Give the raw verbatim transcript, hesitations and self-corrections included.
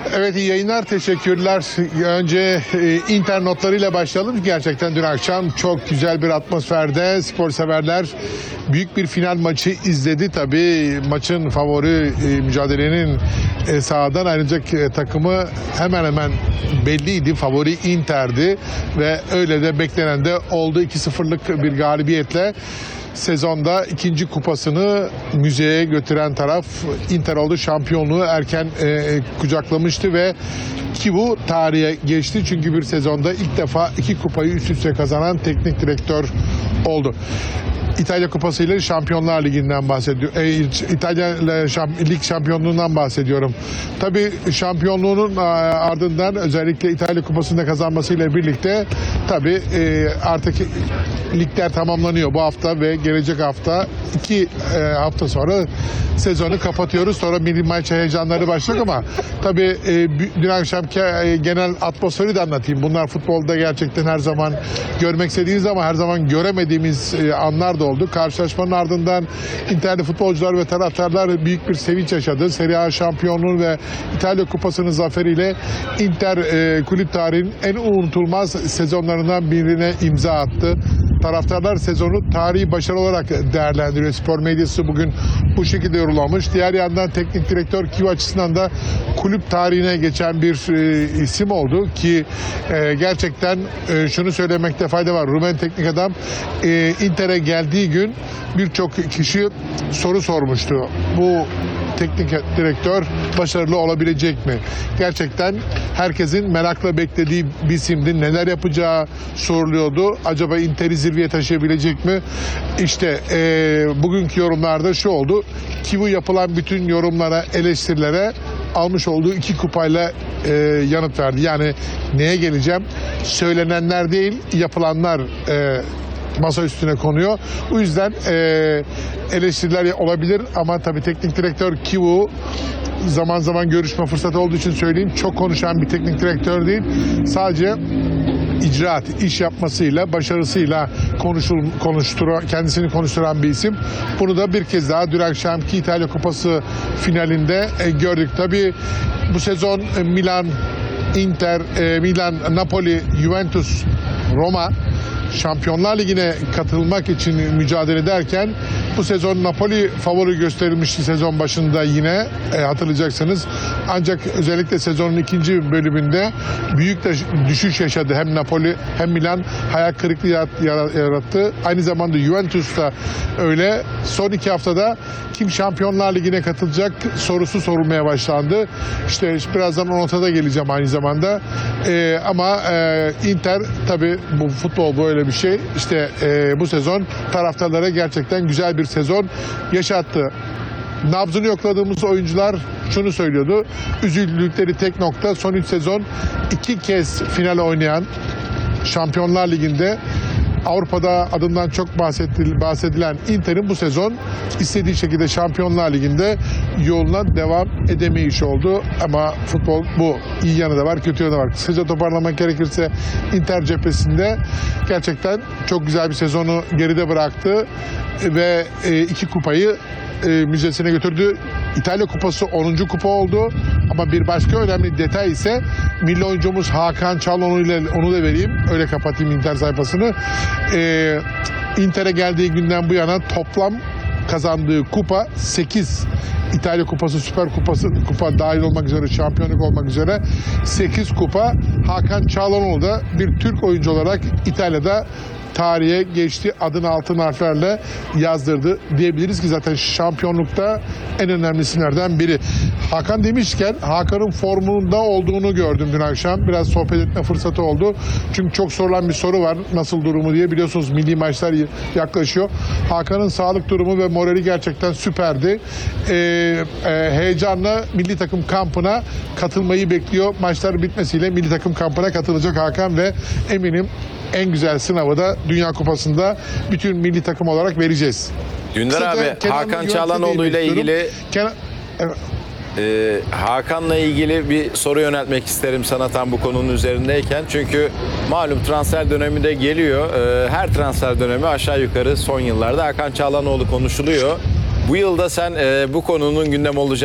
Evet, iyi yayınlar, teşekkürler. Önce e, Inter notlarıyla başlayalım. Gerçekten dün akşam çok güzel bir atmosferde spor severler büyük bir final maçı izledi. Tabii maçın favori e, mücadelenin e, sahadan ayrılacak e, takımı hemen hemen belliydi. Favori Inter'di ve öyle de beklenen de oldu. iki sıfırlık bir galibiyetle sezonda ikinci kupasını müzeye götüren taraf Inter oldu. Şampiyonluğu erken e, kucaklamıştı ve ki bu tarihe geçti. Çünkü bir sezonda ilk defa iki kupayı üst üste kazanan teknik direktör oldu. İtalya Kupası ile Şampiyonlar Ligi'nden bahsediyorum. E, İtalya Lig şampiyonluğundan bahsediyorum. Tabii şampiyonluğunun ardından özellikle İtalya Kupası'nda kazanmasıyla birlikte tabii e, artık ligler tamamlanıyor bu hafta ve gelecek hafta iki e, hafta sonra sezonu kapatıyoruz. Sonra milli maç heyecanları başlayacak ama tabii e, dün akşamki e, genel atmosferi de anlatayım. Bunlar futbolda gerçekten her zaman görmek istediğimiz ama her zaman göremediğimiz e, anlar da oldu. Karşılaşmanın ardından Inter'li futbolcular ve taraftarlar büyük bir sevinç yaşadı. Serie A şampiyonluğu ve İtalya Kupası'nın zaferiyle Inter e, kulüp tarihinin en unutulmaz sezonlarından birine imza attı. Taraftarlar sezonu tarihi başarı olarak değerlendiriyor. Spor medyası bugün bu şekilde yorumlamış. Diğer yandan teknik direktör Kivu açısından da kulüp tarihine geçen bir e, isim oldu ki e, gerçekten e, şunu söylemekte fayda var. Rumen teknik adam e, Inter'e geldiği gün birçok kişi soru sormuştu. Bu teknik direktör başarılı olabilecek mi? Gerçekten herkesin merakla beklediği bir isimdi. Neler yapacağı soruluyordu. Acaba Inter'i zirveye taşıyabilecek mi? İşte e, bugünkü yorumlarda şu oldu. Kivu yapılan bütün yorumlara, eleştirilere almış olduğu iki kupayla e, yanıt verdi. Yani neye geleceğim? Söylenenler değil, yapılanlar e, masa üstüne konuyor. Bu yüzden e, eleştiriler olabilir ama tabii teknik direktör Kivu zaman zaman görüşme fırsatı olduğu için söyleyeyim. Çok konuşan bir teknik direktör değil. Sadece icraat, iş yapmasıyla, başarısıyla konuşul, konuştura, kendisini konuşturan bir isim. Bunu da bir kez daha dün akşamki İtalya Kupası finalinde e, gördük. Tabii bu sezon e, Milan, Inter, e, Milan, Napoli, Juventus, Roma Şampiyonlar Ligi'ne katılmak için mücadele ederken bu sezon Napoli favori gösterilmişti sezon başında yine e, hatırlayacaksınız. Ancak özellikle sezonun ikinci bölümünde büyük de düşüş yaşadı. Hem Napoli hem Milan hayal kırıklığı yarattı. Aynı zamanda Juventus da öyle. Son iki haftada kim Şampiyonlar Ligi'ne katılacak sorusu sorulmaya başlandı. İşte birazdan o notada geleceğim aynı zamanda. E, ama e, Inter tabii bu futbol böyle bir şey. İşte e, bu sezon taraftarlara gerçekten güzel bir sezon yaşattı. Nabzını yokladığımız oyuncular şunu söylüyordu. Üzüldükleri tek nokta son üç sezon iki kez final oynayan Şampiyonlar Ligi'nde Avrupa'da adından çok bahsedilen Inter'in bu sezon istediği şekilde Şampiyonlar Ligi'nde yoluna devam edemeyişi oldu. Ama futbol bu. İyi yanı da var, kötü yanı da var. Kısaca toparlamak gerekirse Inter cephesinde gerçekten çok güzel bir sezonu geride bıraktı ve iki kupayı e, müzesine götürdü. İtalya Kupası onuncu kupa oldu. Ama bir başka önemli detay ise milli oyuncumuz Hakan Çalhanoğlu ile onu da vereyim. Öyle kapatayım Inter sayfasını. E, Inter'e geldiği günden bu yana toplam kazandığı kupa sekiz. İtalya Kupası, Süper Kupası, kupa dahil olmak üzere, şampiyonluk olmak üzere sekiz kupa. Hakan Çalhanoğlu da bir Türk oyuncu olarak İtalya'da tarihe geçti, adını altın harflerle yazdırdı diyebiliriz ki zaten şampiyonlukta en önemli isimlerden biri. Hakan demişken Hakan'ın formunda olduğunu gördüm dün akşam. Biraz sohbet etme fırsatı oldu. Çünkü çok sorulan bir soru var. Nasıl durumu diye, biliyorsunuz milli maçlar yaklaşıyor. Hakan'ın sağlık durumu ve morali gerçekten süperdi. Ee, e, heyecanla milli takım kampına katılmayı bekliyor. Maçlar bitmesiyle milli takım kampına katılacak Hakan ve eminim en güzel sınavı da Dünya Kupası'nda bütün milli takım olarak vereceğiz. Dündar abi, Kenan Hakan Çalhanoğlu ile ilgili Kenan, evet. e, Hakan'la ilgili bir soru yöneltmek isterim sana tam bu konunun üzerindeyken. Çünkü malum transfer dönemi de geliyor. E, her transfer dönemi aşağı yukarı son yıllarda Hakan Çalhanoğlu konuşuluyor. Bu yılda sen e, bu konunun gündem olacağını